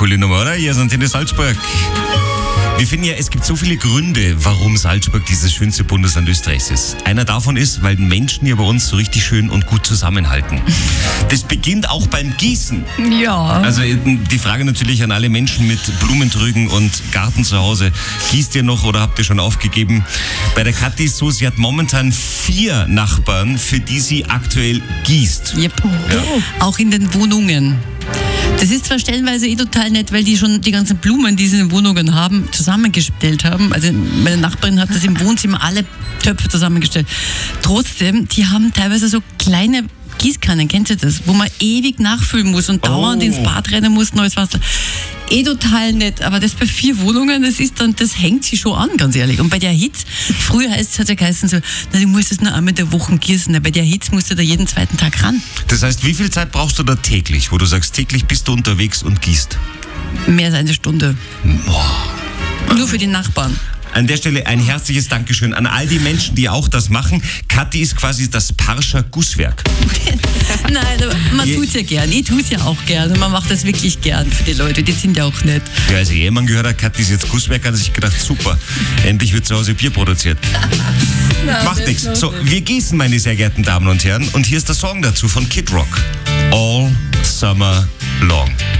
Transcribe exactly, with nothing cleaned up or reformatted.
Coole Nummer, oder? Hier sind in Salzburg. Wir finden ja, es gibt so viele Gründe, warum Salzburg dieses schönste Bundesland Österreichs ist. Einer davon ist, weil Menschen hier bei uns so richtig schön und gut zusammenhalten. Das beginnt auch beim Gießen. Ja. Also die Frage natürlich an alle Menschen mit Blumentrügen und Garten zu Hause. Gießt ihr noch oder habt ihr schon aufgegeben? Bei der Kathi ist so, sie hat momentan vier Nachbarn, für die sie aktuell gießt. Yep. Ja. Auch in den Wohnungen. Das ist zwar stellenweise eh total nett, weil die schon die ganzen Blumen, die sie in den Wohnungen haben, zusammengestellt haben. Also meine Nachbarin hat das im Wohnzimmer alle Töpfe zusammengestellt. Trotzdem, die haben teilweise so kleine Gießkannen, kennt ihr das? Wo man ewig nachfüllen muss und dauernd Oh. ins Bad rennen muss, neues Wasser. Eh total nett, aber das bei vier Wohnungen, das ist dann, das hängt sich schon an, ganz ehrlich. Und bei der Hitze, früher heißt es, hat ja geheißen so, na, du musst es nur einmal in der Woche gießen. Na, bei der Hitze musst du da jeden zweiten Tag ran. Das heißt, wie viel Zeit brauchst du da täglich, wo du sagst, täglich bist du unterwegs und gießt? Mehr als eine Stunde. Boah. Nur für die Nachbarn. An der Stelle ein herzliches Dankeschön an all die Menschen, die auch das machen. Kathi ist quasi das Parscher Gusswerk. Nein, aber man tut's ja gern. Ich tu's ja auch gern. Und man macht das wirklich gern für die Leute. Die sind ja auch nett. Ja, als Ehemann gehört hat, Kathi ist jetzt Gusswerk, hat sich gedacht, super, endlich wird zu Hause Bier produziert. Na, Macht nichts. So, wir gießen, meine sehr geehrten Damen und Herren. Und hier ist der Song dazu von Kid Rock. All Summer Long.